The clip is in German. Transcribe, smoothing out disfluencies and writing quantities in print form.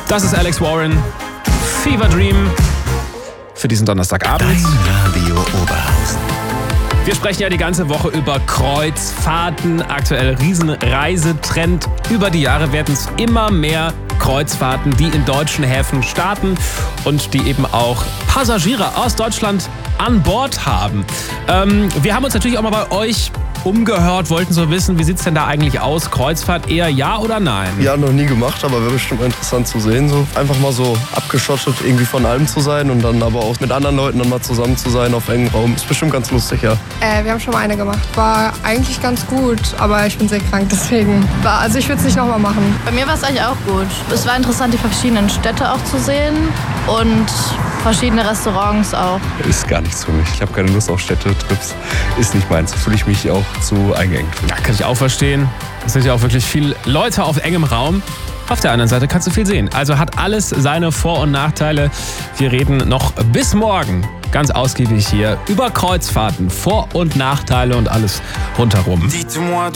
Das ist Alex Warren, Fever Dream für diesen Donnerstagabend. Dein Radio Oberhausen. Wir sprechen ja die ganze Woche über Kreuzfahrten, aktuell Riesenreisetrend. Über die Jahre werden es immer mehr Kreuzfahrten, die in deutschen Häfen starten und die eben auch Passagiere aus Deutschland an Bord haben. Wir haben uns natürlich auch mal bei euch umgehört, wollten so wissen, wie sieht es denn da eigentlich aus? Kreuzfahrt eher ja oder nein? Ja, noch nie gemacht, aber wäre bestimmt mal interessant zu sehen. So. Einfach mal so abgeschottet irgendwie von allem zu sein und dann aber auch mit anderen Leuten dann mal zusammen zu sein auf engem Raum. Ist bestimmt ganz lustig, ja. Wir haben schon mal eine gemacht. War eigentlich ganz gut, aber ich bin sehr krank, deswegen. Also ich würde es nicht nochmal machen. Bei mir war es eigentlich auch gut. Es war interessant, die verschiedenen Städte auch zu sehen und verschiedene Restaurants auch. Ist gar nichts für mich. Ich habe keine Lust auf Städtetrips. Ist nicht meins. Fühle ich mich auch zu eingeengt. Ja, kann ich auch verstehen. Es sind ja auch wirklich viele Leute auf engem Raum. Auf der anderen Seite kannst du viel sehen. Also hat alles seine Vor- und Nachteile. Wir reden noch bis morgen ganz ausgiebig hier über Kreuzfahrten, Vor- und Nachteile und alles rundherum. Dites-moi